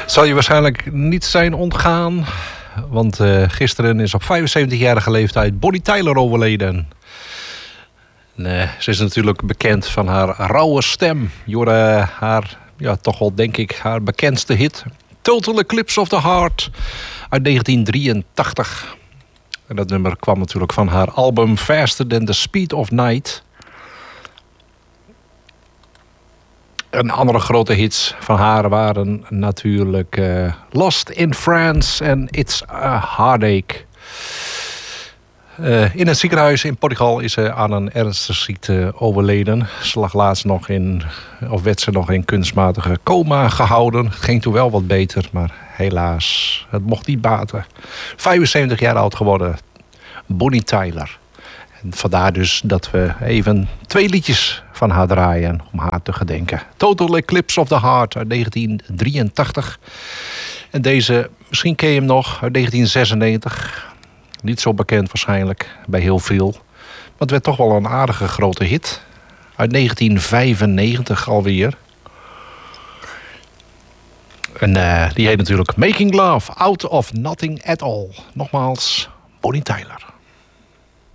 Zal je waarschijnlijk niet zijn ontgaan. Want gisteren is op 75-jarige leeftijd Bonnie Tyler overleden. En, ze is natuurlijk bekend van haar rauwe stem. Je hoorde haar, ja, toch wel denk ik, haar bekendste hit. Total Eclipse of the Heart uit 1983. En dat nummer kwam natuurlijk van haar album Faster Than the Speed of Night. En andere grote hits van haar waren natuurlijk Lost in France en It's a Heartache. In het ziekenhuis in Portugal is ze aan een ernstige ziekte overleden. Ze lag laatst nog werd ze nog in kunstmatige coma gehouden. Het ging toen wel wat beter, maar helaas, het mocht niet baten. 75 jaar oud geworden, Bonnie Tyler. En vandaar dus dat we even 2 liedjes van haar draaien om haar te gedenken. Total Eclipse of the Heart uit 1983. En deze, misschien ken je hem nog, uit 1996. Niet zo bekend waarschijnlijk bij heel veel. Maar het werd toch wel een aardige grote hit. Uit 1995 alweer. En die heet natuurlijk Making Love Out of Nothing at All. Nogmaals, Bonnie Tyler.